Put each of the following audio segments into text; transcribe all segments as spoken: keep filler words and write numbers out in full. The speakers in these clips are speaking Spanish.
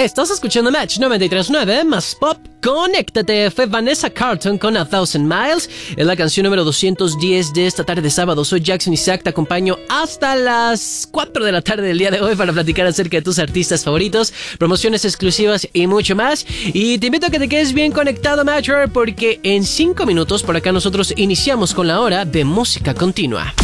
Estás escuchando Match noventa y tres punto nueve más Pop. Conéctate. Fue Vanessa Carlton con A Thousand Miles. Es la canción número doscientos diez de esta tarde de sábado. Soy Jackson Isaac. Te acompaño hasta las cuatro de la tarde del día de hoy para platicar acerca de tus artistas favoritos, promociones exclusivas y mucho más. Y te invito a que te quedes bien conectado, Matcher, porque en cinco minutos por acá nosotros iniciamos con la hora de música continua.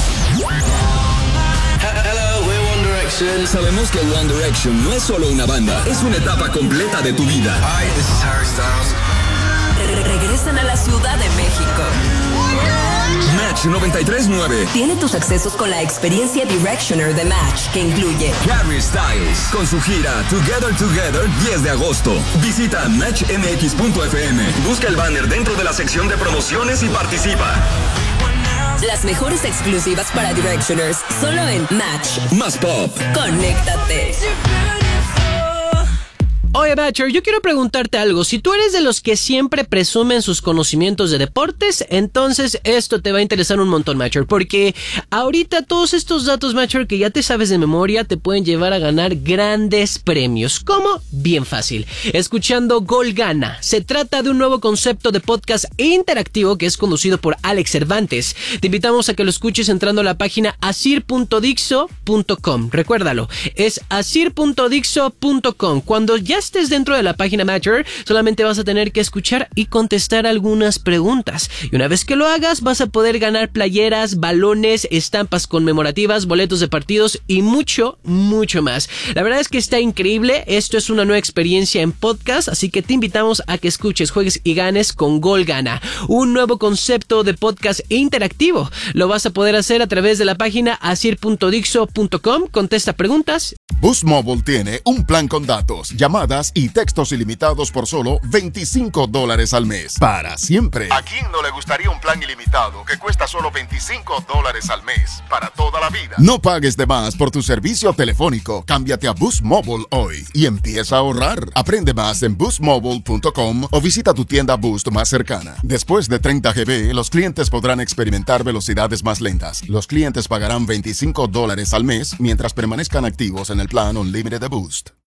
Sabemos que One Direction no es solo una banda, es una etapa completa de tu vida. Hi, this is Harry Styles. Re- regresan a la Ciudad de México. Match noventa y tres punto nueve Tiene tus accesos con la experiencia Directioner de Match, que incluye Harry Styles con su gira Together Together diez de agosto. Visita match m x punto f m. Busca el banner dentro de la sección de promociones y participa. las mejores exclusivas para Directioners, solo en Match. Más Pop. Conéctate. Oye, Matcher, yo quiero preguntarte algo. Si tú eres de los que siempre presumen sus conocimientos de deportes, entonces esto te va a interesar un montón, Matcher, porque ahorita todos estos datos, Matcher, que ya te sabes de memoria, te pueden llevar a ganar grandes premios. ¿Cómo? Bien fácil. Escuchando Gol Gana. Se trata de un nuevo concepto de podcast interactivo que es conducido por Alex Cervantes. Te invitamos a que lo escuches entrando a la página asir punto dixo punto com. Recuérdalo, es asir punto dixo punto com. Cuando ya estés dentro de la página Matcher, solamente vas a tener que escuchar y contestar algunas preguntas. Y una vez que lo hagas, vas a poder ganar playeras, balones, estampas conmemorativas, boletos de partidos y mucho, mucho más. La verdad es que está increíble. Esto es una nueva experiencia en podcast, así que te invitamos a que escuches, juegues y ganes con Gol Gana, un nuevo concepto de podcast interactivo. Lo vas a poder hacer a través de la página asir punto dixo punto com. Contesta preguntas. Boost Mobile tiene un plan con datos, llamadas y textos ilimitados por solo veinticinco dólares al mes. Para siempre. ¿A quién no le gustaría un plan ilimitado que cuesta solo veinticinco dólares al mes? Para toda la vida. No pagues de más por tu servicio telefónico. Cámbiate a Boost Mobile hoy y empieza a ahorrar. Aprende más en boost mobile punto com o visita tu tienda Boost más cercana. Después de treinta gigabytes, los clientes podrán experimentar velocidades más lentas. Los clientes pagarán veinticinco dólares al mes mientras permanezcan activos en el plan Unlimited de Boost.